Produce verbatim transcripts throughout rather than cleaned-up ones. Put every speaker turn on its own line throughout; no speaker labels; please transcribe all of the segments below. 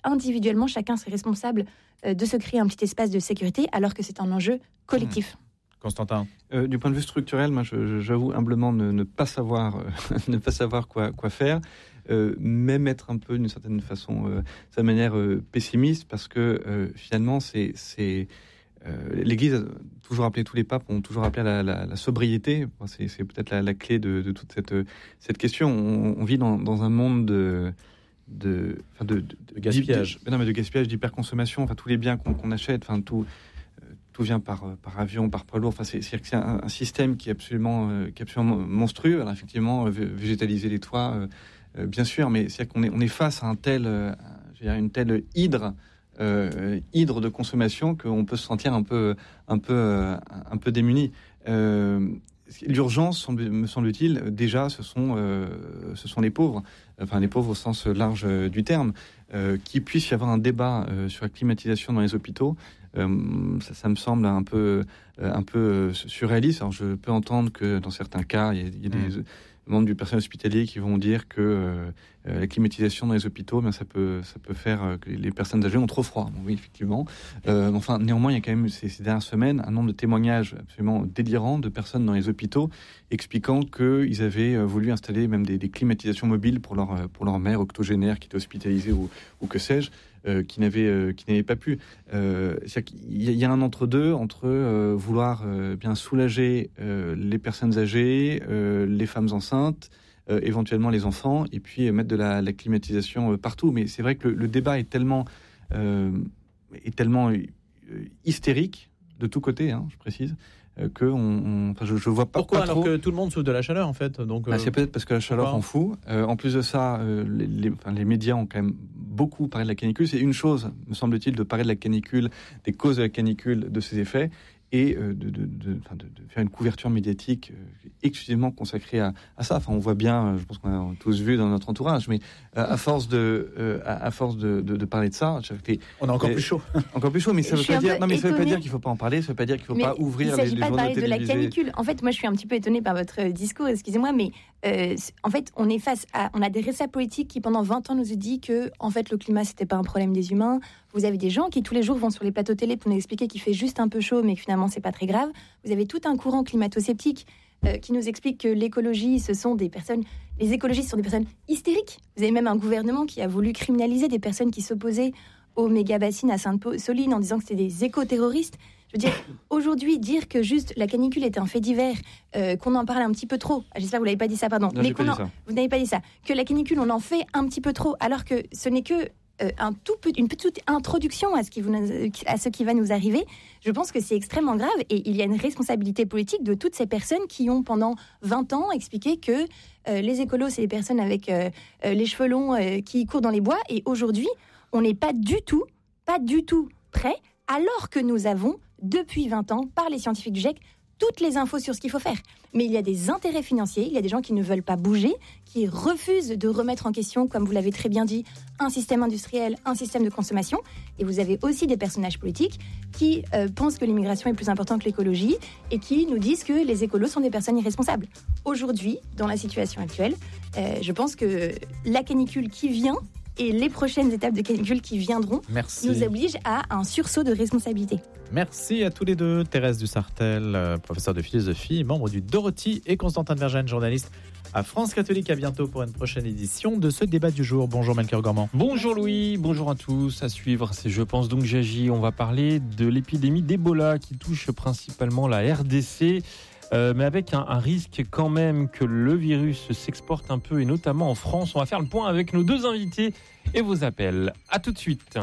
individuellement, chacun serait responsable euh, de se créer un petit espace de sécurité, alors que c'est un enjeu collectif.
Mmh. Constantin.
Euh, du point de vue structurel, moi, je, je, j'avoue humblement ne, ne pas savoir, euh, ne pas savoir quoi, quoi faire, euh, même être un peu d'une certaine façon, euh, de manière euh, pessimiste, parce que euh, finalement, c'est, c'est euh, l'Église a toujours appelé, tous les papes ont toujours appelé à la, la, la sobriété. C'est, c'est peut-être la, la clé de, de toute cette, cette question. On, on vit dans, dans un monde de de, enfin de, de,
de gaspillage,
de, non mais de gaspillage, d'hyperconsommation. Enfin, tous les biens qu'on, qu'on achète, enfin tout. Tout vient par, par avion, par poids lourd. Enfin, c'est, c'est, c'est un, un système qui est absolument, euh, qui est absolument monstrueux. Alors effectivement, euh, végétaliser les toits, euh, euh, bien sûr, mais c'est qu'on est, on est face à un tel, euh, je veux dire, une telle hydre, euh, hydre de consommation qu'on peut se sentir un peu, un peu, euh, un peu démuni. Euh, L'urgence, semble, me semble-t-il, déjà, ce sont, euh, ce sont les pauvres, enfin les pauvres au sens large du terme, euh, qu'il puisse y avoir un débat euh, sur la climatisation dans les hôpitaux. Euh, ça, ça me semble un peu, euh, un peu surréaliste. Alors, je peux entendre que dans certains cas, il y a, il y a des mmh. membres du personnel hospitalier qui vont dire que euh, la climatisation dans les hôpitaux, ben, ça peut, ça peut faire que les personnes âgées ont trop froid. Bon, oui, effectivement. Euh, enfin, néanmoins, il y a quand même ces, ces dernières semaines un nombre de témoignages absolument délirants de personnes dans les hôpitaux expliquant qu'ils avaient voulu installer même des, des climatisations mobiles pour leur, pour leur mère octogénaire qui était hospitalisée ou, ou que sais-je. Euh, qui n'avait euh, qui n'avait pas pu. Euh, il y, y a un entre-deux entre euh, vouloir euh, bien soulager euh, les personnes âgées, euh, les femmes enceintes, euh, éventuellement les enfants, et puis euh, mettre de la, la climatisation euh, partout. Mais c'est vrai que le, le débat est tellement euh, est tellement euh, hystérique de tous côtés, hein, je précise. Que on, on, enfin, je, je vois pas.
Pourquoi
pas
alors
trop.
Que tout le monde souffre de la chaleur en fait. Donc
bah,
euh...
c'est peut-être parce que la chaleur en fout. Euh, en plus de ça, euh, les, les, enfin, les médias ont quand même beaucoup parlé de la canicule. C'est une chose, me semble-t-il, de parler de la canicule, des causes de la canicule, de ses effets, et euh, de, de, de, enfin, de, de faire une couverture médiatique euh, exclusivement consacrée à, à ça. Enfin, on voit bien, euh, je pense qu'on a tous vu dans notre entourage, mais euh, à force de, euh, à, à force de, de, de parler de ça,
les, on est encore
les,
plus chaud,
encore plus chaud. Mais ça veut pas dire, non, mais ça veut pas dire qu'il faut pas en parler. Ça veut pas dire qu'il faut
mais
pas ouvrir les, les journaux télévisés.
Il s'agit pas de parler de la canicule. En fait, moi, je suis un petit peu étonnée par votre discours. Excusez-moi, mais euh, en fait, on est face à, on a des responsables politiques qui pendant vingt ans nous ont dit que, en fait, le climat c'était pas un problème des humains. Vous avez des gens qui tous les jours vont sur les plateaux télé pour nous expliquer qu'il fait juste un peu chaud, mais que finalement c'est pas très grave. Vous avez tout un courant climato-sceptique euh, qui nous explique que l'écologie, ce sont des personnes, les écologistes sont des personnes hystériques. Vous avez même un gouvernement qui a voulu criminaliser des personnes qui s'opposaient aux méga-bassines à Sainte-Soline en disant que c'était des éco-terroristes. Je veux dire, aujourd'hui, dire que juste la canicule est un fait divers, euh, qu'on en parle un petit peu trop. J'espère que vous n'avez pas dit ça, pardon.
Non,
mais
qu'on
en,
ça.
Vous n'avez pas dit ça. Que la canicule, on en fait un petit peu trop, alors que ce n'est que euh, un tout, une petite introduction à ce, qui vous, à ce qui va nous arriver. Je pense que c'est extrêmement grave et il y a une responsabilité politique de toutes ces personnes qui ont pendant vingt ans expliqué que euh, les écolos, c'est les personnes avec euh, euh, les cheveux longs euh, qui courent dans les bois. Et aujourd'hui, on n'est pas du tout, pas du tout prêt, alors que nous avons depuis vingt ans, par les scientifiques du G I E C, toutes les infos sur ce qu'il faut faire. Mais il y a des intérêts financiers, il y a des gens qui ne veulent pas bouger, qui refusent de remettre en question, comme vous l'avez très bien dit, un système industriel, un système de consommation. Et vous avez aussi des personnages politiques qui euh, pensent que l'immigration est plus importante que l'écologie et qui nous disent que les écolos sont des personnes irresponsables. Aujourd'hui, dans la situation actuelle, euh, je pense que la canicule qui vient et les prochaines étapes de canicule qui viendront
Merci.
nous obligent à un sursaut de responsabilité.
Merci à tous les deux. Thérèse Dussartel, euh, professeure de philosophie, membre du Dorothy, et Constantin de Vergennes, journaliste à France Catholique. À bientôt pour une prochaine édition de ce débat du jour. Bonjour Melchior Gormand.
Bonjour Louis, bonjour à tous. À suivre, c'est Je pense donc j'agis. On va parler de l'épidémie d'Ebola qui touche principalement la R D C. Euh, mais avec un, un risque quand même que le virus s'exporte un peu, et notamment en France. On va faire le point avec nos deux invités et vos appels. À tout de suite.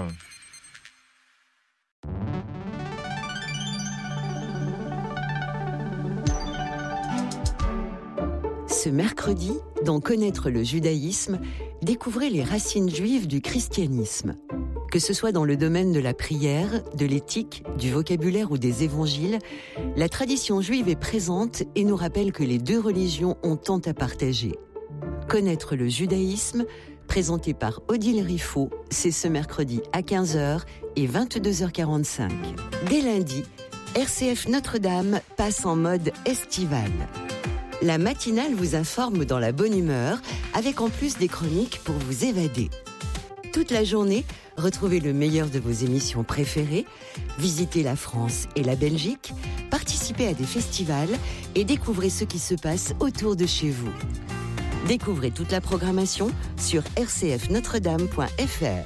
Ce mercredi, dans Connaître le judaïsme, découvrez les racines juives du christianisme. Que ce soit dans le domaine de la prière, de l'éthique, du vocabulaire ou des évangiles, la tradition juive est présente et nous rappelle que les deux religions ont tant à partager. Connaître le judaïsme, présenté par Odile Riffaut, c'est ce mercredi à quinze heures et vingt-deux heures quarante-cinq. Dès lundi, R C F Notre-Dame passe en mode estival. La matinale vous informe dans la bonne humeur, avec en plus des chroniques pour vous évader. Toute la journée, retrouvez le meilleur de vos émissions préférées, visitez la France et la Belgique, participez à des festivals et découvrez ce qui se passe autour de chez vous. Découvrez toute la programmation sur r c f notre dame point f r.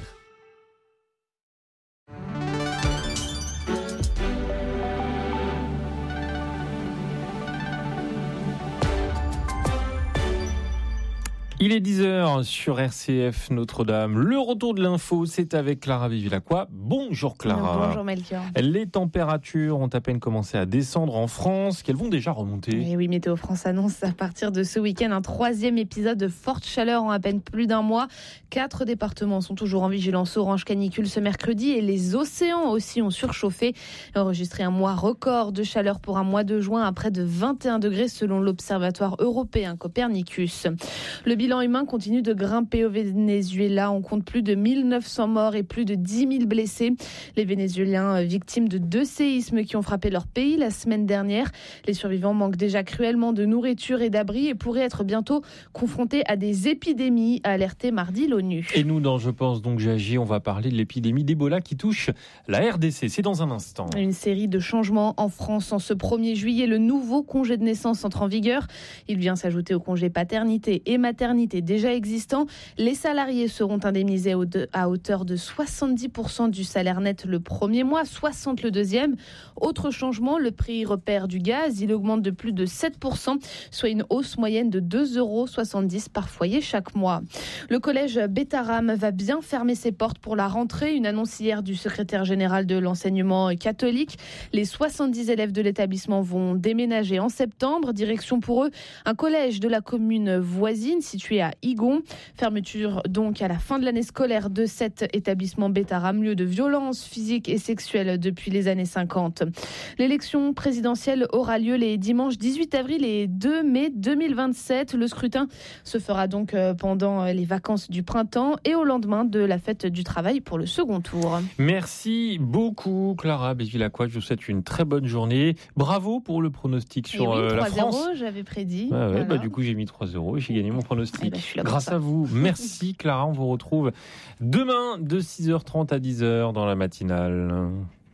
Il est dix heures sur R C F Notre-Dame. Le retour de l'info, c'est avec Clara Bevilacqua. Bonjour Clara.
Bonjour Melchior.
Les températures ont à peine commencé à descendre en France, qu'elles vont déjà remonter.
Et oui, Météo France annonce à partir de ce week-end un troisième épisode de forte chaleur en à peine plus d'un mois. Quatre départements sont toujours en vigilance orange canicule ce mercredi et les océans aussi ont surchauffé. Enregistré un mois record de chaleur pour un mois de juin à près de vingt et un degrés selon l'Observatoire européen Copernicus. Le bilan humain continue de grimper au Venezuela. On compte plus de mille neuf cents morts et plus de dix mille blessés. Les Vénézuéliens victimes de deux séismes qui ont frappé leur pays la semaine dernière. Les survivants manquent déjà cruellement de nourriture et d'abri et pourraient être bientôt confrontés à des épidémies, a alerté mardi l'ONU.
Et nous, dans Je pense donc j'agis, on va parler de l'épidémie d'Ebola qui touche la R D C. C'est dans un instant.
Une série de changements en France. En ce premier juillet, le nouveau congé de naissance entre en vigueur. Il vient s'ajouter au congé paternité et maternité déjà existants. Les salariés seront indemnisés à hauteur de soixante-dix pour cent du salaire net le premier mois, soixante pour cent le deuxième. Autre changement, le prix repère du gaz, il augmente de plus de sept pour cent, soit une hausse moyenne de deux euros soixante-dix par foyer chaque mois. Le collège Bétharram va bien fermer ses portes pour la rentrée, une annonce hier du secrétaire général de l'enseignement catholique. Les soixante-dix élèves de l'établissement vont déménager en septembre. Direction pour eux un collège de la commune voisine situé à Igon. Fermeture donc à la fin de l'année scolaire de cet établissement Bétharram, lieu de violence physique et sexuelle depuis les années cinquante. L'élection présidentielle aura lieu les dimanches dix-huit avril et deux mai deux mille vingt-sept. Le scrutin se fera donc pendant les vacances du printemps et au lendemain de la fête du travail pour le second tour.
Merci beaucoup Clara Bevilacqua, je vous souhaite une très bonne journée. Bravo pour le pronostic sur
oui,
euh, la France.
trois zéro, j'avais prédit.
Ah ouais,
voilà.
bah, du coup j'ai mis trois zéro et j'ai gagné mon pronostic.
Eh ben, je suis là
Grâce à vous. Merci Clara, on vous retrouve demain de six heures trente à dix heures dans la matinale.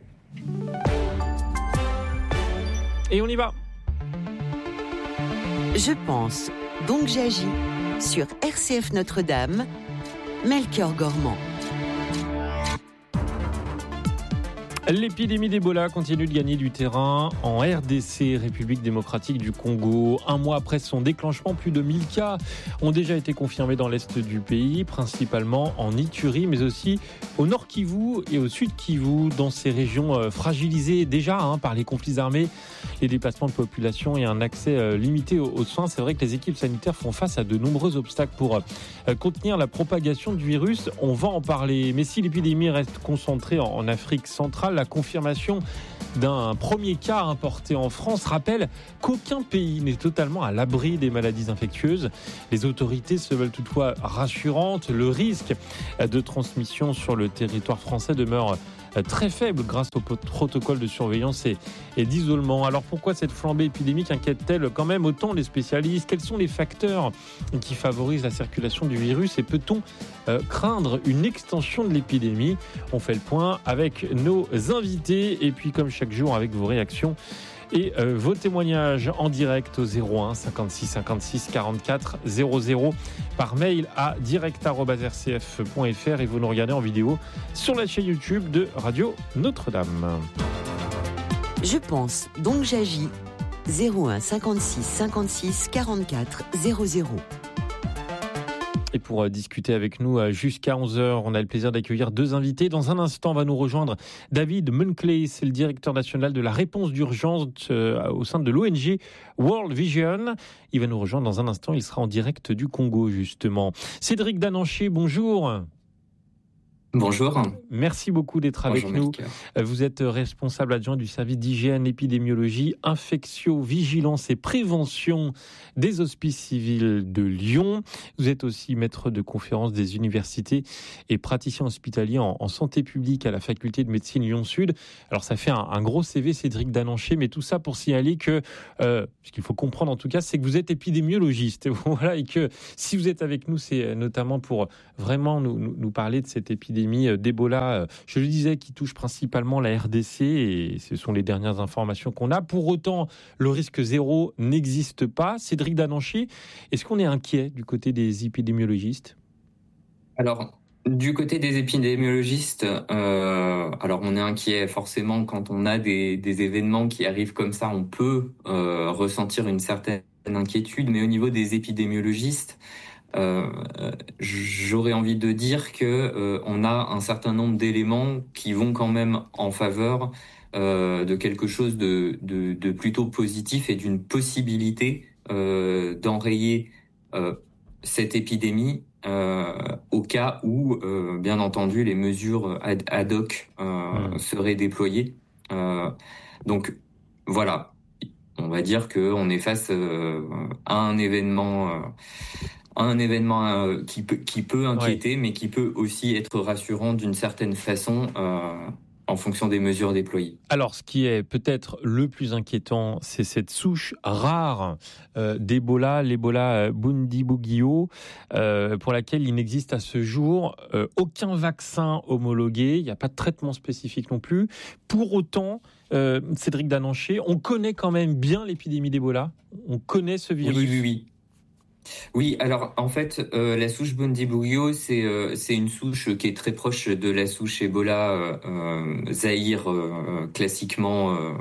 Et on y va.
Je pense, donc j'agis sur R C F Notre-Dame, Melchior Gormand.
L'épidémie d'Ebola continue de gagner du terrain en R D C, République démocratique du Congo. Un mois après son déclenchement, plus de mille cas ont déjà été confirmés dans l'est du pays, principalement en Ituri, mais aussi au nord Kivu et au sud Kivu, dans ces régions fragilisées déjà hein, par les conflits armés, les déplacements de population et un accès limité aux, aux soins. C'est vrai que les équipes sanitaires font face à de nombreux obstacles pour euh, contenir la propagation du virus. On va en parler. Mais si l'épidémie reste concentrée en, en Afrique centrale, la confirmation d'un premier cas importé en France rappelle qu'aucun pays n'est totalement à l'abri des maladies infectieuses. Les autorités se veulent toutefois rassurantes. Le risque de transmission sur le territoire français demeure très faible grâce au protocole de surveillance et, et d'isolement. Alors pourquoi cette flambée épidémique inquiète-t-elle quand même autant les spécialistes ? Quels sont les facteurs qui favorisent la circulation du virus et peut-on euh, craindre une extension de l'épidémie ? On fait le point avec nos invités et puis comme chaque jour avec vos réactions et euh, vos témoignages en direct au zéro un cinquante-six cinquante-six quarante-quatre zéro zéro par mail à direct arobase r c f point f r et vous nous regardez en vidéo sur la chaîne YouTube de Radio Notre-Dame.
Je pense, donc j'agis. zéro un cinquante-six cinquante-six quarante-quatre zéro zéro.
Et pour discuter avec nous jusqu'à onze heures, on a le plaisir d'accueillir deux invités. Dans un instant, va nous rejoindre David Munkley, c'est le directeur national de la réponse d'urgence au sein de l'O N G World Vision. Il va nous rejoindre dans un instant, il sera en direct du Congo justement. Cédric Dananché, bonjour.
Bonjour.
Merci beaucoup d'être avec
Bonjour,
nous.
Melchior.
Vous êtes responsable adjoint du service d'hygiène, épidémiologie, infectio, vigilance et prévention des hospices civils de Lyon. Vous êtes aussi maître de conférences des universités et praticien hospitalier en, en santé publique à la faculté de médecine Lyon-Sud. Alors ça fait un, un gros C V, Cédric Dananché, mais tout ça pour signaler que, euh, ce qu'il faut comprendre en tout cas, c'est que vous êtes épidémiologiste. Voilà, et que si vous êtes avec nous, c'est notamment pour vraiment nous, nous, nous parler de cette épidémie d'Ebola, je le disais, qui touche principalement la R D C, et ce sont les dernières informations qu'on a. Pour autant, le risque zéro n'existe pas. Cédric Dananché, est-ce qu'on est inquiet du côté des épidémiologistes ?
Alors, du côté des épidémiologistes, euh, alors on est inquiet forcément quand on a des, des événements qui arrivent comme ça, on peut euh, ressentir une certaine inquiétude, mais au niveau des épidémiologistes, Euh, j'aurais envie de dire que euh, on a un certain nombre d'éléments qui vont quand même en faveur euh, de quelque chose de, de, de plutôt positif et d'une possibilité euh, d'enrayer euh, cette épidémie euh, au cas où, euh, bien entendu, les mesures ad, ad hoc euh, mmh. seraient déployées. Euh, donc voilà, on va dire que on est face euh, à un événement. Euh, un événement euh, qui peut qui peut inquiéter, ouais. mais qui peut aussi être rassurant d'une certaine façon euh, en fonction des mesures déployées.
Alors, ce qui est peut-être le plus inquiétant, c'est cette souche rare euh, d'Ebola, l'Ebola Bundibugyo, euh, pour laquelle il n'existe à ce jour euh, aucun vaccin homologué. Il n'y a pas de traitement spécifique non plus. Pour autant, euh, Cédric Dananché, on connaît quand même bien l'épidémie d'Ebola. On connaît ce virus.
Oui, oui, oui. Oui, alors en fait, euh, la souche Bundibugyo, c'est euh, c'est une souche qui est très proche de la souche Ebola euh, euh, Zaïre, euh, classiquement euh,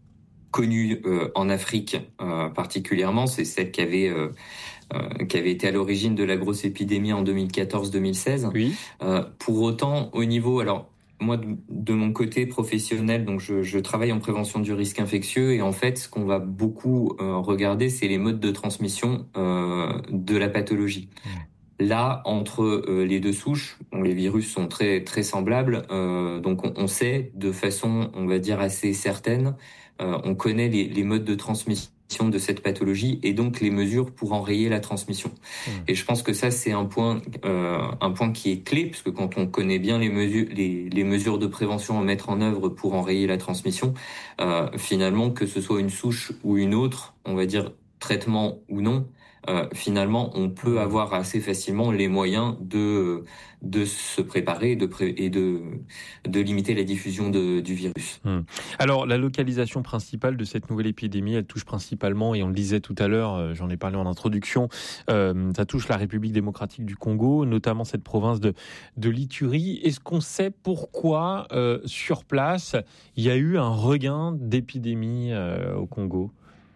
connue euh, en Afrique euh, particulièrement. C'est celle qui avait euh, euh, qui avait été à l'origine de la grosse épidémie en deux mille quatorze deux mille seize.
Oui.
Euh, pour autant, au niveau, alors moi de, de mon côté professionnel, donc je, je travaille en prévention du risque infectieux, et en fait, ce qu'on va beaucoup euh, regarder, c'est les modes de transmission euh, de la pathologie. Mmh. Là, entre euh, les deux souches, bon, les virus sont très très semblables, euh, donc on, on sait de façon, on va dire, assez certaine, euh, on connaît les, les modes de transmission de cette pathologie et donc les mesures pour enrayer la transmission. Mmh. Et je pense que ça, c'est un point, euh, un point qui est clé, parce que quand on connaît bien les mesures, les, les mesures de prévention à mettre en œuvre pour enrayer la transmission, euh, finalement, que ce soit une souche ou une autre, on va dire traitement ou non, euh, finalement, on peut avoir assez facilement les moyens de de se préparer et de pré- et de de limiter la diffusion de, du virus.
Hum. Alors, la localisation principale de cette nouvelle épidémie, elle touche principalement, et on le disait tout à l'heure, euh, j'en ai parlé en introduction, euh, ça touche la République démocratique du Congo, notamment cette province de de l'Ituri. Est-ce qu'on sait pourquoi euh, sur place il y a eu un regain d'épidémie euh, au Congo ?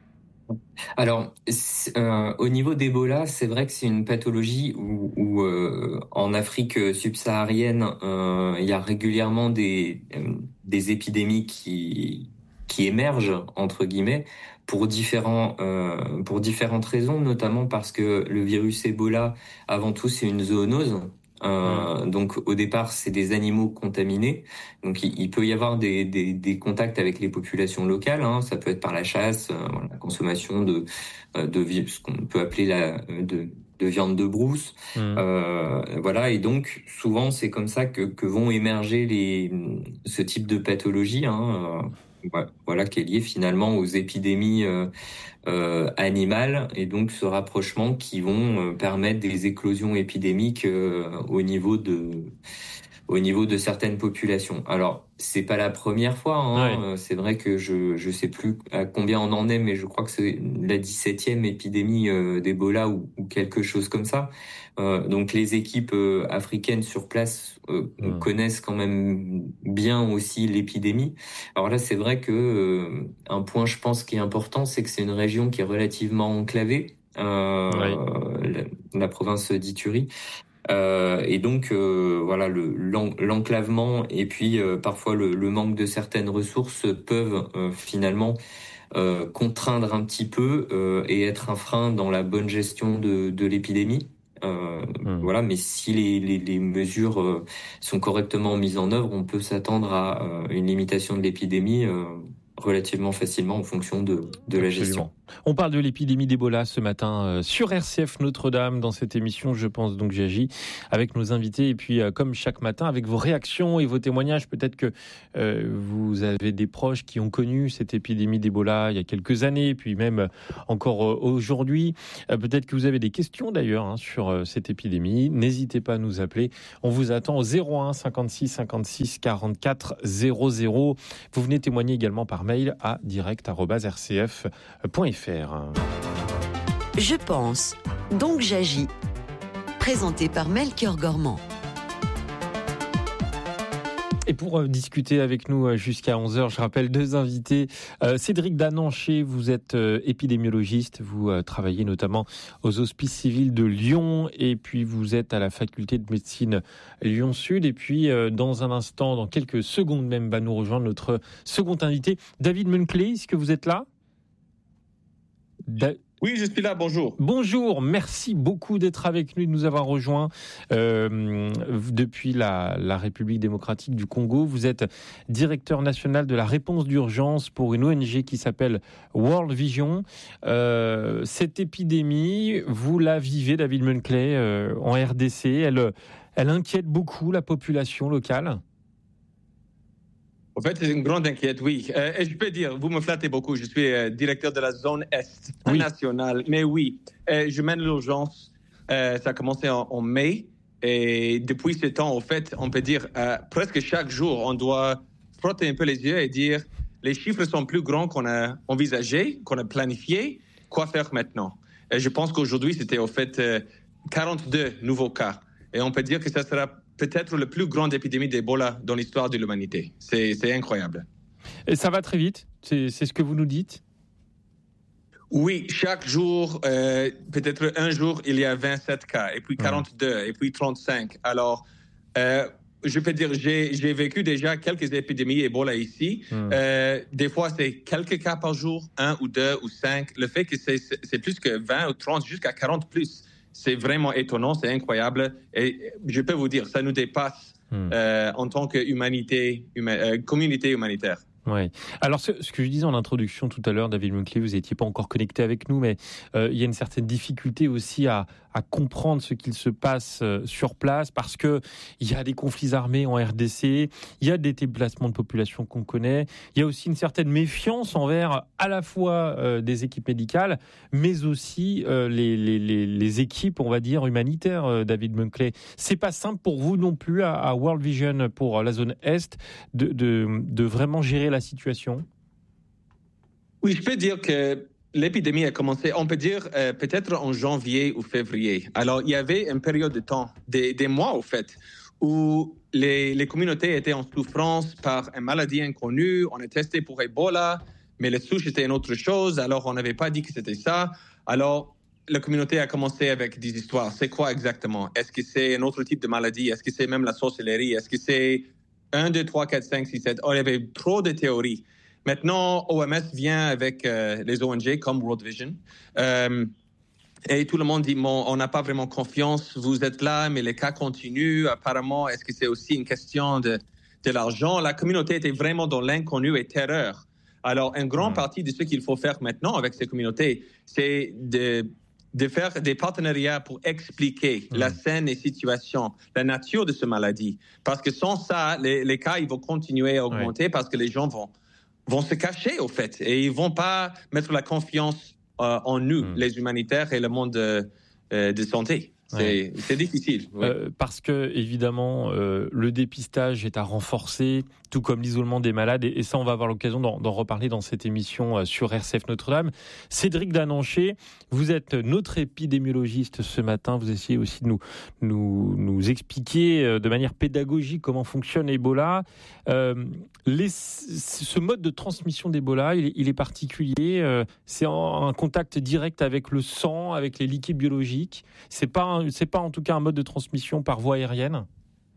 Alors, euh, au niveau d'Ebola, c'est vrai que c'est une pathologie où, où euh, en Afrique subsaharienne, euh, il y a régulièrement des, euh, des épidémies qui, qui émergent, entre guillemets, pour, différents, euh, pour différentes raisons, notamment parce que le virus Ebola, avant tout, c'est une zoonose. Euh, donc au départ, c'est des animaux contaminés. Donc il, il peut y avoir des, des, des contacts avec les populations locales. Hein. Ça peut être par la chasse, euh, voilà, la consommation de, de ce qu'on peut appeler la de, de viande de brousse. Mmh. Euh, voilà. Et donc souvent c'est comme ça que, que vont émerger les ce type de pathologie. Hein. Euh, voilà, qui est lié finalement aux épidémies euh, euh, animales, et donc ce rapprochement qui vont euh, permettre des éclosions épidémiques euh, au niveau de au niveau de certaines populations. Alors c'est pas la première fois, hein. Ouais. C'est vrai que je je sais plus à combien on en est, mais je crois que c'est la dix-septième épidémie euh, d'Ebola ou, ou quelque chose comme ça. Euh, donc les équipes euh, africaines sur place euh, mmh. connaissent quand même bien aussi l'épidémie. Alors là, c'est vrai que euh, un point, je pense, qui est important, c'est que c'est une région qui est relativement enclavée, euh, oui. la, la province d'Ituri. Euh, et donc euh, voilà, le, l'enclavement et puis euh, parfois le, le manque de certaines ressources peuvent euh, finalement euh, contraindre un petit peu euh, et être un frein dans la bonne gestion de, de l'épidémie. Euh,
Mmh.
Voilà, mais si les, les, les mesures euh, sont correctement mises en œuvre, on peut s'attendre à euh, une limitation de l'épidémie euh, relativement facilement en fonction de, de la gestion.
On parle de l'épidémie d'Ebola ce matin euh, sur R C F Notre-Dame dans cette émission Je pense donc j'agis avec nos invités et puis euh, comme chaque matin avec vos réactions et vos témoignages. Peut-être que euh, vous avez des proches qui ont connu cette épidémie d'Ebola il y a quelques années puis même euh, encore euh, aujourd'hui. Euh, peut-être que vous avez des questions d'ailleurs hein, sur euh, cette épidémie. N'hésitez pas à nous appeler. On vous attend au zéro un cinquante-six cinquante-six quarante-quatre zéro zéro. Vous venez témoigner également par mail à direct arobase r c f point f r.
Je pense, donc j'agis. Présenté par Melchior Gormand.
Et pour euh, discuter avec nous euh, jusqu'à onze heures, je rappelle deux invités. Euh, Cédric Dananché, vous êtes euh, épidémiologiste, vous euh, travaillez notamment aux Hospices civils de Lyon et puis vous êtes à la faculté de médecine Lyon-Sud. Et puis euh, dans un instant, dans quelques secondes même, va nous rejoindre notre second invité, David Munkley. Est-ce que vous êtes là ? Da-
Oui, je suis là, bonjour.
Bonjour, merci beaucoup d'être avec nous, de nous avoir rejoints euh, depuis la, la République démocratique du Congo. Vous êtes directeur national de la réponse d'urgence pour une O N G qui s'appelle World Vision. Euh, cette épidémie, vous la vivez, David Munkley, euh, en R D C. Elle, elle inquiète beaucoup la population locale.
En fait, c'est une grande inquiétude, oui. Euh, et je peux dire, vous me flattez beaucoup, je suis euh, directeur de la zone Est
Oui.
nationale. Mais oui, euh, je mène l'urgence. Euh, ça a commencé en, en mai. Et depuis ce temps, en fait, on peut dire, euh, presque chaque jour, on doit frotter un peu les yeux et dire, les chiffres sont plus grands qu'on a envisagé, qu'on a planifié. Quoi faire maintenant ? Et je pense qu'aujourd'hui, c'était en fait euh, quarante-deux nouveaux cas. Et on peut dire que ça sera peut-être la plus grande épidémie d'Ebola dans l'histoire de l'humanité. C'est, c'est incroyable.
Et ça va très vite, c'est, c'est ce que vous nous dites ?
Oui, chaque jour, euh, peut-être un jour, il y a vingt-sept cas, et puis quarante-deux, mmh. et puis trente-cinq. Alors, euh, je peux dire, j'ai, j'ai vécu déjà quelques épidémies Ebola ici. Mmh. Euh, des fois, c'est quelques cas par jour, un ou deux ou cinq. Le fait que c'est, c'est plus que vingt ou trente, jusqu'à quarante plus, c'est vraiment étonnant, c'est incroyable. Et je peux vous dire, ça nous dépasse mmh. euh, en tant que humanité, huma- euh, communauté humanitaire.
Oui. Alors, ce, ce que je disais en introduction tout à l'heure, David Munkley, vous n'étiez pas encore connecté avec nous, mais euh, il y a une certaine difficulté aussi à, à comprendre ce qu'il se passe euh, sur place parce que il y a des conflits armés en R D C, il y a des déplacements de population qu'on connaît, il y a aussi une certaine méfiance envers à la fois euh, des équipes médicales, mais aussi euh, les, les, les, les équipes, on va dire, humanitaires, euh, David Munkley. C'est pas simple pour vous non plus à, à World Vision, pour la zone Est, de, de, de vraiment gérer la situation?
Oui, je peux dire que l'épidémie a commencé, on peut dire, euh, peut-être en janvier ou février. Alors, il y avait une période de temps, des, des mois, au fait, où les, les communautés étaient en souffrance par une maladie inconnue. On a testé pour Ebola, mais le souche était une autre chose. Alors, on n'avait pas dit que c'était ça. Alors, la communauté a commencé avec des histoires. C'est quoi exactement? Est-ce que c'est un autre type de maladie? Est-ce que c'est même la sorcellerie? Est-ce que c'est un, deux, trois, quatre, cinq, six, sept? Oh, il y avait trop de théories. Maintenant, O M S vient avec euh, les O N G comme World Vision. Euh, et tout le monde dit, bon, on n'a pas vraiment confiance, vous êtes là, mais les cas continuent. Apparemment, est-ce que c'est aussi une question de, de l'argent? La communauté était vraiment dans l'inconnu et terreur. Alors, une grande partie de ce qu'il faut faire maintenant avec ces communautés, c'est de, de faire des partenariats pour expliquer mmh. la scène et situation, la nature de cette maladie. Parce que sans ça, les, les cas, ils vont continuer à augmenter ouais. parce que les gens vont... vont se cacher, au fait, et ils vont pas mettre la confiance euh, en nous, mmh. les humanitaires et le monde euh, de santé. C'est, ouais. c'est difficile. Oui.
Euh, parce que, évidemment, euh, le dépistage est à renforcer, tout comme l'isolement des malades. Et, et ça, on va avoir l'occasion d'en, d'en reparler dans cette émission euh, sur R C F Notre-Dame. Cédric Dananché, vous êtes notre épidémiologiste ce matin. Vous essayez aussi de nous, nous, nous expliquer euh, de manière pédagogique comment fonctionne Ebola. Euh, les, ce mode de transmission d'Ebola, il, il est particulier. Euh, c'est en, un contact direct avec le sang, avec les liquides biologiques. C'est pas un, c'est pas en tout cas un mode de transmission par voie aérienne?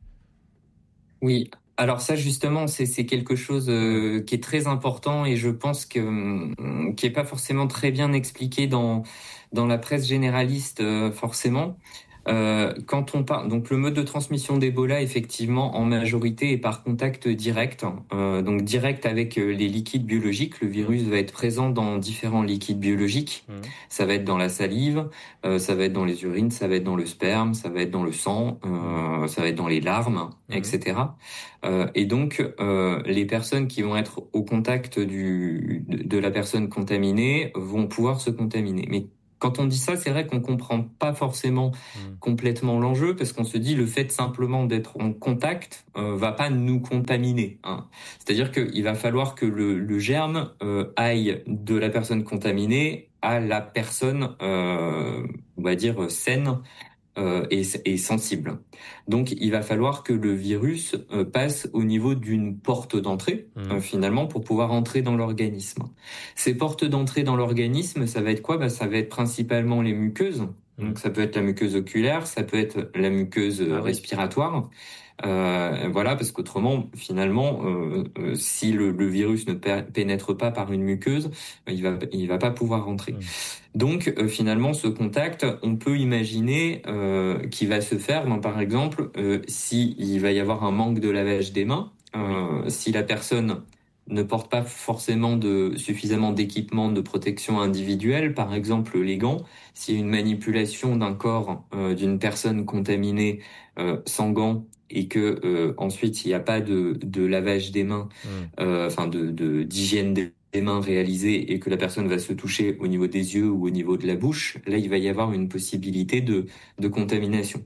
Oui, alors ça justement, c'est, c'est quelque chose euh, qui est très important et je pense que euh, qui est pas forcément très bien expliqué dans dans la presse généraliste euh, forcément. Euh, quand on parle, donc le mode de transmission d'Ebola, effectivement, en majorité est par contact direct, euh, donc direct avec les liquides biologiques. Le virus va être présent dans différents liquides biologiques. Mmh. Ça va être dans la salive, euh, ça va être dans les urines, ça va être dans le sperme, ça va être dans le sang, euh, ça va être dans les larmes, mmh. et cetera. Euh, et donc, euh, les personnes qui vont être au contact du, de, de la personne contaminée vont pouvoir se contaminer. Mais quand on dit ça, c'est vrai qu'on comprend pas forcément mmh. complètement l'enjeu, parce qu'on se dit le fait simplement d'être en contact euh, va pas nous contaminer. Hein. C'est-à-dire qu'il va falloir que le, le germe euh, aille de la personne contaminée à la personne, euh, on va dire, saine euh, et, et sensible. Donc, il va falloir que le virus euh, passe au niveau d'une porte d'entrée, mmh. euh, finalement, pour pouvoir entrer dans l'organisme. Ces portes d'entrée dans l'organisme, ça va être quoi ? Bah, ça va être principalement les muqueuses. Mmh. Donc, ça peut être la muqueuse oculaire, ça peut être la muqueuse ah, respiratoire. Oui. Euh, voilà, parce qu'autrement, finalement, euh, euh, si le, le virus ne pénètre pas par une muqueuse, il va, il va pas pouvoir rentrer. Mmh. Donc, euh, finalement, ce contact, on peut imaginer euh, qu'il va se faire, ben, par exemple, euh, s'il va y avoir un manque de lavage des mains, euh, oui. si la personne ne porte pas forcément de suffisamment d'équipement de protection individuelle, par exemple les gants, s'il y a une manipulation d'un corps euh, d'une personne contaminée euh, sans gants, et que euh, ensuite il n'y a pas de, de lavage des mains, mmh. euh, enfin de, de d'hygiène des mains réalisée, et que la personne va se toucher au niveau des yeux ou au niveau de la bouche, là il va y avoir une possibilité de, de contamination.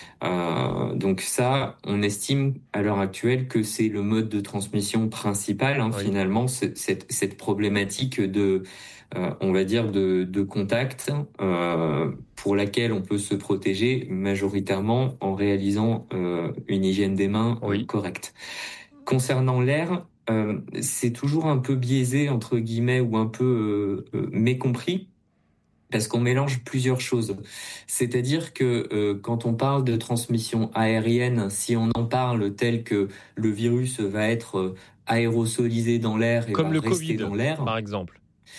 Euh, donc ça, on estime à l'heure actuelle que c'est le mode de transmission principal, hein, oui. finalement, c'est, cette, cette problématique de, euh, on va dire, de, de contact, euh, pour laquelle on peut se protéger majoritairement en réalisant euh, une hygiène des mains oui. correcte. Concernant l'air, euh, c'est toujours un peu biaisé, entre guillemets, ou un peu euh, euh, mécompris, parce qu'on mélange plusieurs choses. C'est-à-dire que euh, quand on parle de transmission aérienne, si on en parle tel que le virus va être euh, aérosolisé dans l'air et
comme
va
le
rester
Covid,
dans l'air,
par exemple.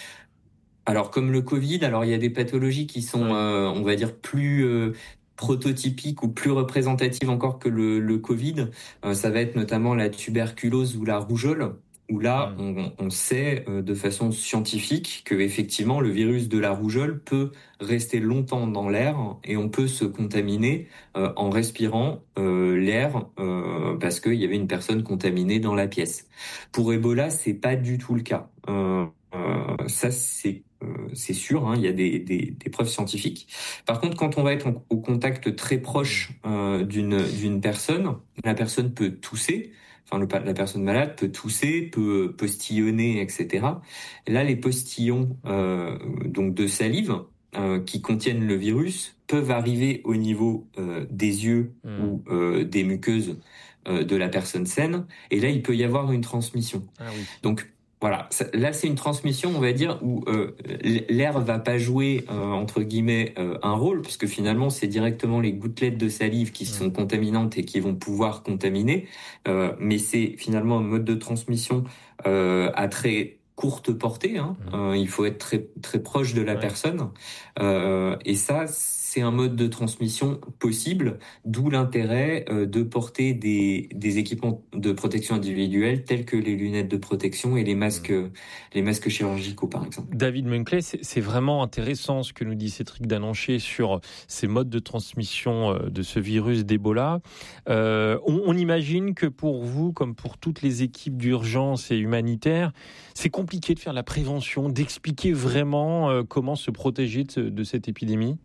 Alors comme le Covid, alors il y a des pathologies qui sont, oui. euh, on va dire, plus euh, prototypiques ou plus représentatives encore que le, le Covid. Euh, ça va être notamment la tuberculose ou la rougeole, où là, on, on sait euh, de façon scientifique que effectivement le virus de la rougeole peut rester longtemps dans l'air et on peut se contaminer euh, en respirant euh, l'air euh, parce qu'il y avait une personne contaminée dans la pièce. Pour Ebola, c'est pas du tout le cas. Euh, euh, ça, c'est euh, c'est sûr, hein, il y a des, des, des preuves scientifiques. Par contre, quand on va être en, au contact très proche euh, d'une d'une personne, la personne peut tousser. Enfin, le, la personne malade peut tousser, peut postillonner, et cetera. Et là, les postillons euh, donc de salive euh, qui contiennent le virus peuvent arriver au niveau euh, des yeux mmh. ou euh, des muqueuses euh, de la personne saine. Et là, il peut y avoir une transmission. Ah oui. Donc voilà, là c'est une transmission, on va dire, où euh, l'air va pas jouer euh, entre guillemets euh, un rôle, puisque finalement c'est directement les gouttelettes de salive qui sont contaminantes et qui vont pouvoir contaminer, euh, mais c'est finalement un mode de transmission euh, à très courte portée. Hein. Euh, il faut être très très proche de la ouais. personne, euh, et ça c'est un mode de transmission possible, d'où l'intérêt euh, de porter des, des équipements de protection individuelle tels que les lunettes de protection et les masques, mmh. les masques chirurgicaux, par exemple.
David Munkley, c'est, c'est vraiment intéressant ce que nous dit Cédric Dananché sur ces modes de transmission de ce virus d'Ebola. Euh, on, on imagine que pour vous, comme pour toutes les équipes d'urgence et humanitaires, c'est compliqué de faire la prévention, d'expliquer vraiment euh, comment se protéger de, de cette épidémie.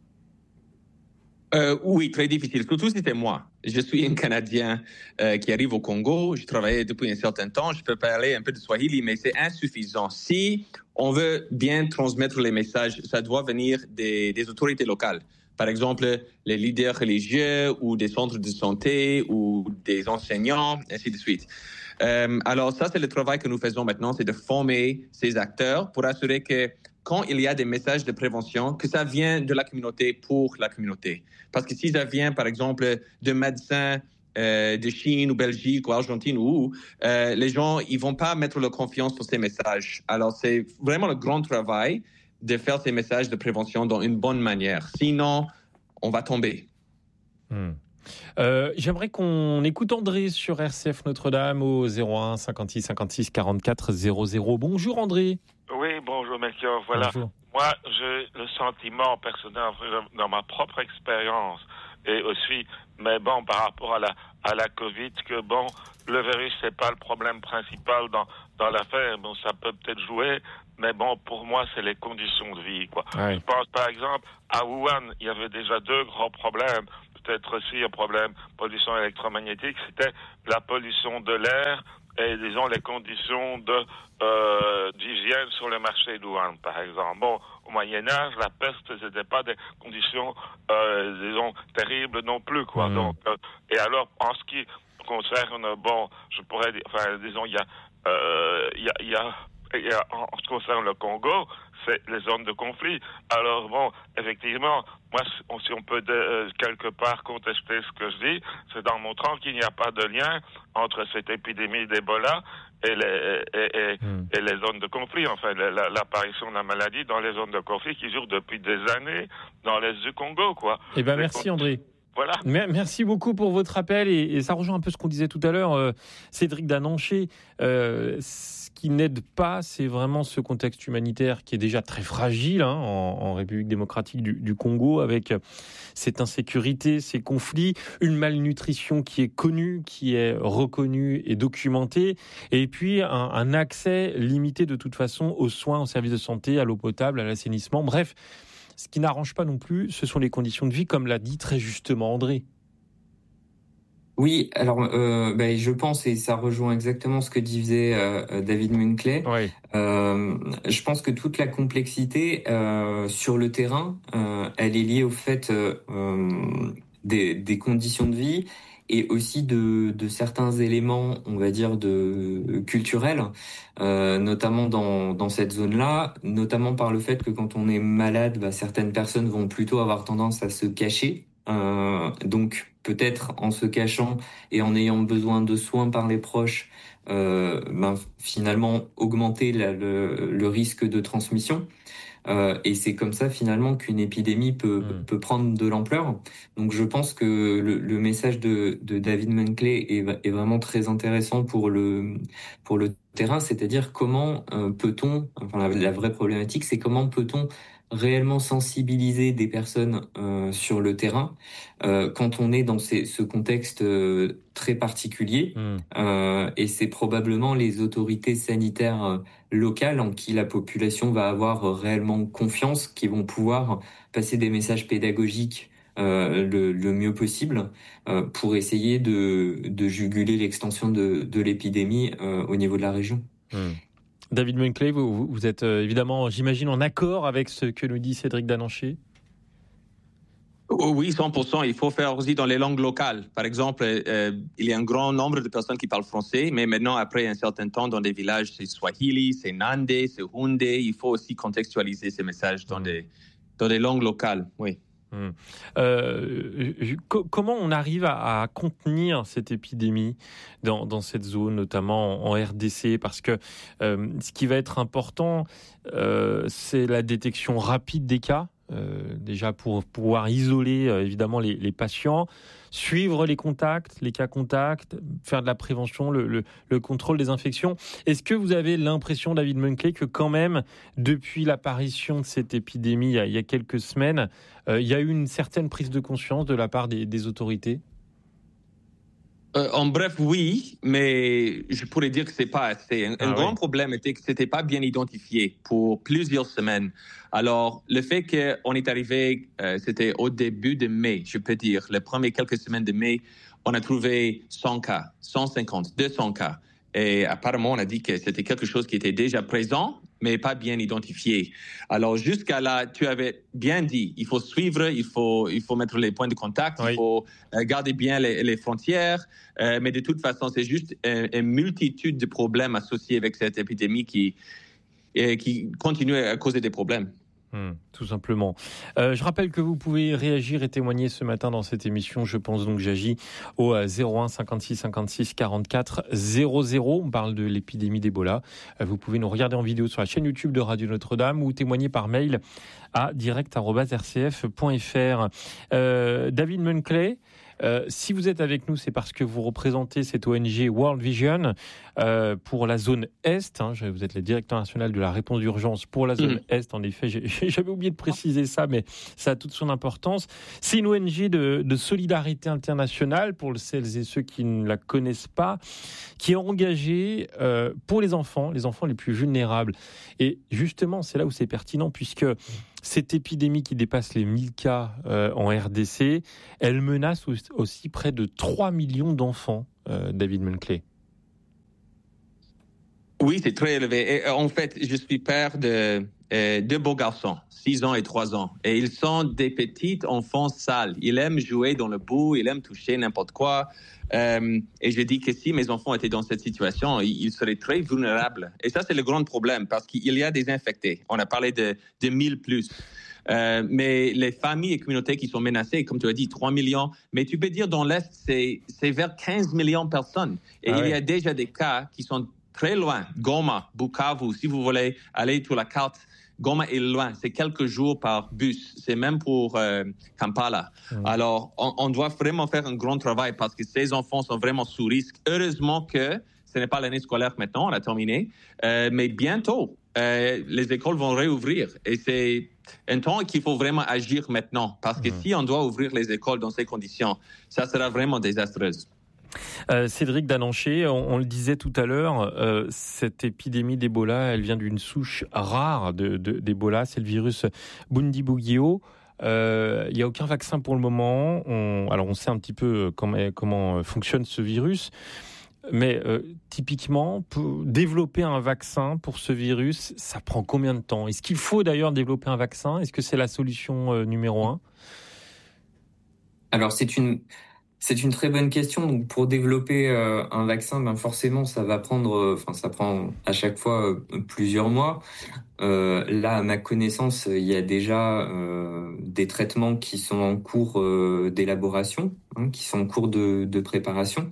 Euh, oui, très difficile, surtout si c'était moi. Je suis un Canadien euh, qui arrive au Congo, je travaillais depuis un certain temps, je peux parler un peu de Swahili, mais c'est insuffisant. Si on veut bien transmettre les messages, ça doit venir des, des autorités locales. Par exemple, les leaders religieux ou des centres de santé ou des enseignants, ainsi de suite. Euh, alors ça, c'est le travail que nous faisons maintenant, c'est de former ces acteurs pour assurer que quand il y a des messages de prévention, que ça vient de la communauté pour la communauté. Parce que si ça vient, par exemple, de médecins euh, de Chine ou Belgique ou Argentine, ou euh, les gens, ils vont pas mettre leur confiance sur ces messages. Alors, c'est vraiment le grand travail de faire ces messages de prévention dans une bonne manière. Sinon, on va tomber.
Mmh. Euh, j'aimerais qu'on écoute André sur R C F Notre-Dame au zéro un cinquante-six cinquante-six quarante-quatre zéro zéro. Bonjour André.
Oui, bonjour Melchior. Voilà.
Bonjour.
Moi, j'ai le sentiment personnel, dans ma propre expérience, et aussi, mais bon, par rapport à la, à la Covid, que bon, le virus, c'est pas le problème principal dans, dans l'affaire. Bon, ça peut peut-être jouer, mais bon, pour moi, c'est les conditions de vie, quoi.
Ouais.
Je pense, par exemple, à Wuhan, il y avait déjà deux grands problèmes. Peut-être aussi un problème pollution électromagnétique, c'était la pollution de l'air et, disons, les conditions de euh, d'hygiène sur le marché de Wuhan, par exemple. Bon, au Moyen-Âge, la peste, c'était pas des conditions, euh, disons, terribles non plus, quoi.
Mmh.
Donc, euh, et alors, en ce qui concerne, bon, je pourrais dire, enfin, disons, il y a, euh, il y a, il y a, il y a, en ce qui concerne le Congo, c'est les zones de conflit. Alors bon, effectivement, moi, si on peut de, euh, quelque part contester ce que je dis, c'est en montrant qu'il n'y a pas de lien entre cette épidémie d'Ebola et les, et, et, mm. et les zones de conflit. Enfin, la, l'apparition de la maladie dans les zones de conflit qui durent depuis des années dans l'est du Congo, quoi.
Eh ben, merci André.
Voilà.
Merci beaucoup pour votre appel et, et ça rejoint un peu ce qu'on disait tout à l'heure. Euh, Cédric Dananché, euh, ce qui n'aide pas, c'est vraiment ce contexte humanitaire qui est déjà très fragile hein, en, en République démocratique du, du Congo, avec cette insécurité, ces conflits, une malnutrition qui est connue, qui est reconnue et documentée, et puis un, un accès limité de toute façon aux soins, aux services de santé, à l'eau potable, à l'assainissement, bref. Ce qui n'arrange pas non plus, ce sont les conditions de vie, comme l'a dit très justement André.
Oui, alors euh, ben, je pense, et ça rejoint exactement ce que disait euh, David Munkley,
oui.
euh, je pense que toute la complexité euh, sur le terrain, euh, elle est liée au fait euh, des, des conditions de vie et aussi de, de certains éléments, on va dire, de culturels, euh, notamment dans, dans cette zone-là, notamment par le fait que quand on est malade, bah, certaines personnes vont plutôt avoir tendance à se cacher. Euh, donc peut-être en se cachant et en ayant besoin de soins par les proches, euh, ben, finalement augmenter la, le, le risque de transmission. Euh, et c'est comme ça finalement qu'une épidémie peut, mmh. peut prendre de l'ampleur. Donc je pense que le, le message de, de David Munkley est, est vraiment très intéressant pour le, pour le terrain, c'est-à-dire comment euh, peut-on, enfin la, la vraie problématique, c'est comment peut-on réellement sensibiliser des personnes euh, sur le terrain euh, quand on est dans ces, ce contexte euh, très particulier. Mmh. Euh, et c'est probablement les autorités sanitaires euh, locales en qui la population va avoir euh, réellement confiance, qui vont pouvoir passer des messages pédagogiques euh, le, le mieux possible euh, pour essayer de, de juguler l'extension de, de l'épidémie euh, au niveau de la région.
Mmh. David Munkley, vous, vous êtes euh, évidemment, j'imagine, en accord avec ce que nous dit Cédric Dananché?
Oui, cent pour cent. Il faut faire aussi dans les langues locales. Par exemple, euh, il y a un grand nombre de personnes qui parlent français, mais maintenant, après un certain temps, dans des villages, c'est Swahili, c'est Nandé, c'est Houndé. Il faut aussi contextualiser ces messages dans, mmh. des, dans des langues locales, oui.
Mmh. Euh, co- comment on arrive à, à contenir cette épidémie dans, dans cette zone, notamment en, en R D C? Parce que euh, ce qui va être important, euh, c'est la détection rapide des cas. Euh, déjà pour pouvoir isoler euh, évidemment les, les patients, suivre les contacts, les cas contacts, faire de la prévention, le, le, le contrôle des infections. Est-ce que vous avez l'impression, David Munkley, que quand même, depuis l'apparition de cette épidémie il y a, il y a quelques semaines, euh, il y a eu une certaine prise de conscience de la part des, des autorités?
Euh, en bref, oui, mais je pourrais dire que c'est pas assez. Un, ah, un oui. grand problème était que c'était pas bien identifié pour plusieurs semaines. Alors, le fait qu'on est arrivé, euh, c'était au début de mai, je peux dire, les premières quelques semaines de mai, on a trouvé cent cas, cent cinquante, deux cents cas. Et apparemment, on a dit que c'était quelque chose qui était déjà présent, mais pas bien identifié. Alors, jusqu'à là, tu avais bien dit, il faut suivre, il faut, il faut mettre les points de contact, oui. il faut garder bien les, les frontières. Euh, mais de toute façon, c'est juste une, une multitude de problèmes associés avec cette épidémie qui, qui continue à causer des problèmes.
Mmh, tout simplement. Euh, je rappelle que vous pouvez réagir et témoigner ce matin dans cette émission. Je pense donc j'agis au zéro un cinquante-six cinquante-six quarante-quatre zéro zéro. On parle de l'épidémie d'Ebola. Euh, vous pouvez nous regarder en vidéo sur la chaîne YouTube de Radio Notre-Dame ou témoigner par mail à direct arobase r c f point f r. Euh, David Munkley, Euh, si vous êtes avec nous, c'est parce que vous représentez cette O N G World Vision euh, pour la zone Est. Hein, vous êtes le directeur national de la réponse d'urgence pour la zone mmh. Est. En effet, j'ai, j'avais oublié de préciser ça, mais ça a toute son importance. C'est une O N G de, de solidarité internationale, pour celles et ceux qui ne la connaissent pas, qui est engagée euh, pour les enfants, les enfants les plus vulnérables. Et justement, c'est là où c'est pertinent, puisque cette épidémie qui dépasse les mille cas euh, en R D C, elle menace aussi près de trois millions d'enfants, euh, David Munkley.
Oui, c'est très élevé. Et en fait, je suis père de euh, deux beaux garçons, six ans et trois ans. Et ils sont des petits enfants sales. Ils aiment jouer dans le bout, ils aiment toucher n'importe quoi. Euh, et je dis que si mes enfants étaient dans cette situation, ils seraient très vulnérables. Et ça, c'est le grand problème, parce qu'il y a des infectés. On a parlé de, de mille plus. Euh, mais les familles et communautés qui sont menacées, comme tu as dit, trois millions. Mais tu peux dire dans l'Est, c'est, c'est vers quinze millions de personnes. Et ah il ouais. y a déjà des cas qui sont très loin. Goma, Bukavu, si vous voulez aller sur la carte, Goma est loin. C'est quelques jours par bus. C'est même pour euh, Kampala. Mmh. Alors, on, on doit vraiment faire un grand travail parce que ces enfants sont vraiment sous risque. Heureusement que ce n'est pas l'année scolaire maintenant, on a terminé. Euh, mais bientôt, euh, les écoles vont réouvrir. Et c'est un temps qu'il faut vraiment agir maintenant. Parce que mmh. si on doit ouvrir les écoles dans ces conditions, ça sera vraiment désastreux.
Euh, Cédric Dananché, on, on le disait tout à l'heure, euh, cette épidémie d'Ebola, elle vient d'une souche rare de, de, d'Ebola, c'est le virus Bundibugyo. Euh, il n'y a aucun vaccin pour le moment. On, alors on sait un petit peu comment, comment fonctionne ce virus, mais euh, typiquement, pour développer un vaccin pour ce virus, ça prend combien de temps ? Est-ce qu'il faut d'ailleurs développer un vaccin ? Est-ce que c'est la solution euh, numéro un ?
Alors c'est une... C'est une très bonne question. Donc, pour développer euh, un vaccin, ben forcément, ça va prendre, enfin, euh, ça prend à chaque fois euh, plusieurs mois. Euh, là, à ma connaissance, il y a déjà euh, des traitements qui sont en cours euh, d'élaboration, hein, qui sont en cours de, de préparation.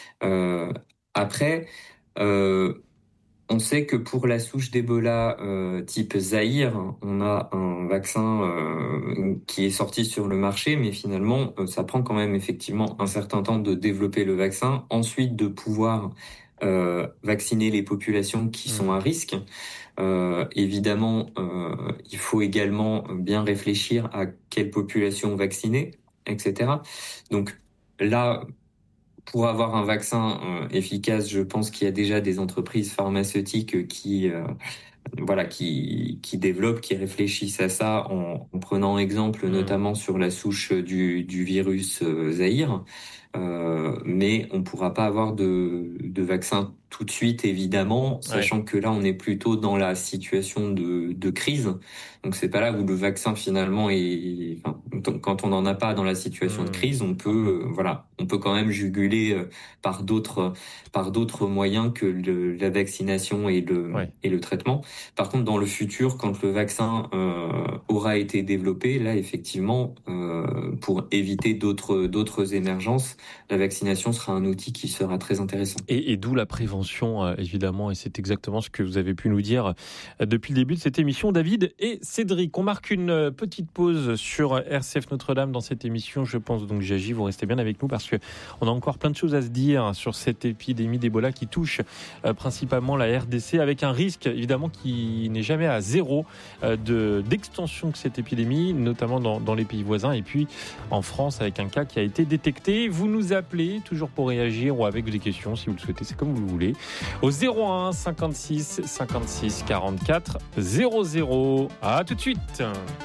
Euh, après, euh, on sait que pour la souche d'Ebola euh, type Zaïre, on a un vaccin euh, qui est sorti sur le marché, mais finalement, euh, ça prend quand même effectivement un certain temps de développer le vaccin, ensuite de pouvoir euh, vacciner les populations qui mmh. sont à risque. Euh, évidemment, euh, il faut également bien réfléchir à quelle population vacciner, et cetera. Donc là, pour avoir un vaccin euh, efficace, je pense qu'il y a déjà des entreprises pharmaceutiques qui, euh, voilà, qui, qui développent, qui réfléchissent à ça en, en prenant exemple mmh. notamment sur la souche du, du virus euh, Zaïre. Euh, mais on ne pourra pas avoir de, de vaccin tout de suite, évidemment, sachant ouais. que là, on est plutôt dans la situation de, de crise. Donc, c'est pas là où le vaccin, finalement, est... Enfin, quand on n'en a pas dans la situation mmh. de crise, on peut, euh, voilà, on peut quand même juguler euh, par d'autres, par d'autres moyens que le, la vaccination et le, ouais. et le traitement. Par contre, dans le futur, quand le vaccin euh, aura été développé, là, effectivement, euh, pour éviter d'autres, d'autres émergences, la vaccination sera un outil qui sera très intéressant.
Et, et d'où la prévention, évidemment, et c'est exactement ce que vous avez pu nous dire depuis le début de cette émission, David et Cédric. On marque une petite pause sur R C F Notre-Dame dans cette émission. Je pense donc, j'agis, vous restez bien avec nous parce qu'on a encore plein de choses à se dire sur cette épidémie d'Ebola qui touche euh, principalement la R D C, avec un risque, évidemment, qui n'est jamais à zéro euh, de, d'extension de cette épidémie, notamment dans, dans les pays voisins, et puis en France, avec un cas qui a été détecté. Vous nous appelez, toujours pour réagir ou avec des questions, si vous le souhaitez, c'est comme vous le voulez, au zéro un cinquante-six cinquante-six quarante-quatre zéro zéro. À tout de suite.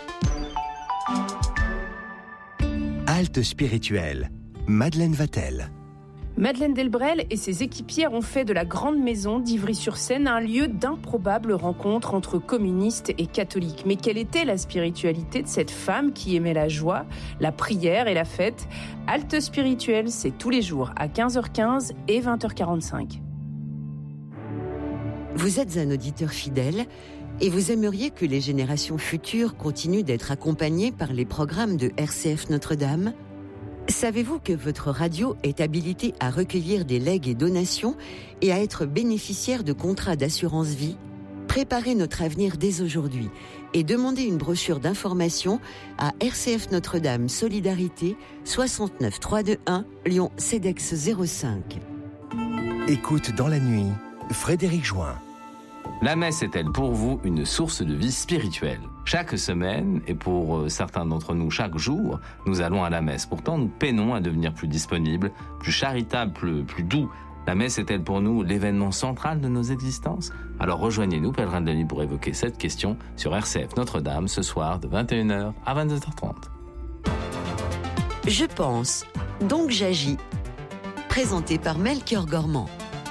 Halte spirituelle. Madeleine Vatel.
Madeleine Delbrel et ses équipières ont fait de la Grande Maison d'Ivry-sur-Seine un lieu d'improbables rencontres entre communistes et catholiques. Mais quelle était la spiritualité de cette femme qui aimait la joie, la prière et la fête ? Halte spirituelle, c'est tous les jours à quinze heures quinze et vingt heures quarante-cinq.
Vous êtes un auditeur fidèle Et vous aimeriez que les générations futures continuent d'être accompagnées par les programmes de R C F Notre-Dame ? Savez-vous que votre radio est habilitée à recueillir des legs et donations et à être bénéficiaire de contrats d'assurance vie ? Préparez notre avenir dès aujourd'hui et demandez une brochure d'information à R C F Notre-Dame Solidarité soixante-neuf trois cent vingt-et-un Lyon CEDEX zéro cinq.
Écoute dans la nuit, Frédéric Join.
La messe est-elle pour vous une source de vie spirituelle ? Chaque semaine, et pour certains d'entre nous chaque jour, nous allons à la messe. Pourtant, nous peinons à devenir plus disponibles, plus charitables, plus, plus doux. La messe est-elle pour nous l'événement central de nos existences ? Alors rejoignez-nous, pèlerins de la nuit, pour évoquer cette question sur R C F Notre-Dame ce soir de vingt et une heures à vingt-deux heures trente.
Je pense, donc j'agis. Présenté par Melchior Gormand.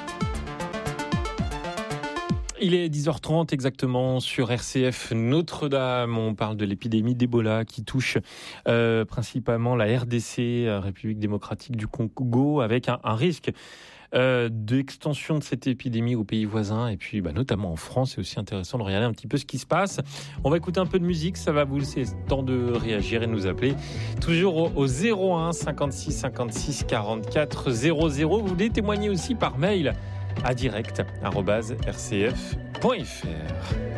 Il est dix heures trente exactement sur R C F Notre-Dame. On parle de l'épidémie d'Ebola qui touche euh, principalement la R D C, République démocratique du Congo, avec un, un risque euh, d'extension de cette épidémie aux pays voisins et puis bah, notamment en France. C'est aussi intéressant de regarder un petit peu ce qui se passe. On va écouter un peu de musique, ça va vous laisser le temps de réagir et de nous appeler. Toujours au, au zéro un cinquante-six cinquante-six quarante-quatre zéro zéro. Vous voulez témoigner aussi par mail à direct arobase r c f point f r.